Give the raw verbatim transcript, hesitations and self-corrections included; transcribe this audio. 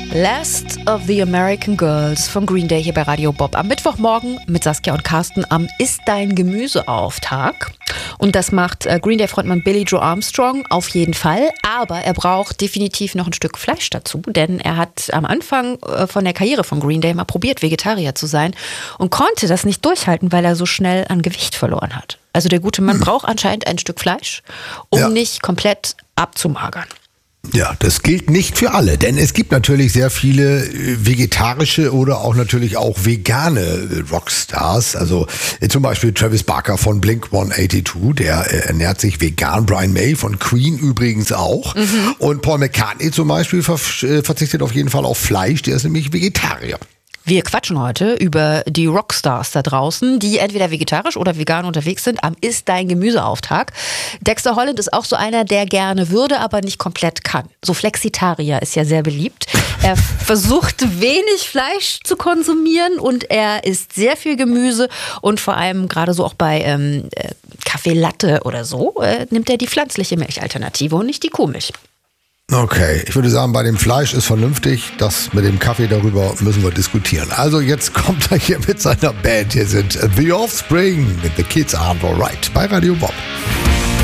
Last of the American Girls von Green Day hier bei Radio Bob. Am Mittwochmorgen mit Saskia und Carsten am Ist dein Gemüse auf Tag. Und das macht äh, Green Day-Frontmann Billie Joe Armstrong auf jeden Fall. Aber er braucht definitiv noch ein Stück Fleisch dazu. Denn er hat am Anfang äh, von der Karriere von Green Day mal probiert, Vegetarier zu sein. Und konnte das nicht durchhalten, weil er so schnell an Gewicht verloren hat. Also der gute Mann hm. braucht anscheinend ein Stück Fleisch, um ja. nicht komplett abzumagern. Ja, das gilt nicht für alle, denn es gibt natürlich sehr viele vegetarische oder auch natürlich auch vegane Rockstars. Also zum Beispiel Travis Barker von Blink hundertzweiundachtzig, der ernährt sich vegan. Brian May von Queen übrigens auch. Mhm. Und Paul McCartney zum Beispiel verzichtet auf jeden Fall auf Fleisch, der ist nämlich Vegetarier. Wir quatschen heute über die Rockstars da draußen, die entweder vegetarisch oder vegan unterwegs sind am Ist dein Gemüseauftag. Dexter Holland ist auch so einer, der gerne würde, aber nicht komplett kann. So Flexitarier ist ja sehr beliebt. Er versucht wenig Fleisch zu konsumieren und er isst sehr viel Gemüse und vor allem gerade so auch bei ähm, Kaffee Latte oder so äh, nimmt er die pflanzliche Milchalternative und nicht die Kuhmilch. Okay, ich würde sagen, bei dem Fleisch ist vernünftig. Das mit dem Kaffee, darüber müssen wir diskutieren. Also jetzt kommt er hier mit seiner Band. Hier sind The Offspring mit The Kids Aren't Alright bei Radio Bob.